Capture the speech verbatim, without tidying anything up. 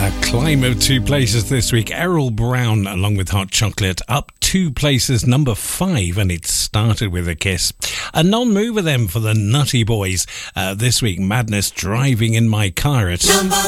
Climb of two places this week. Errol Brown along with Hot Chocolate up two places, number five, and it started with a kiss. A non-mover then for the Nutty Boys uh, this week. Madness, Driving in My Car at number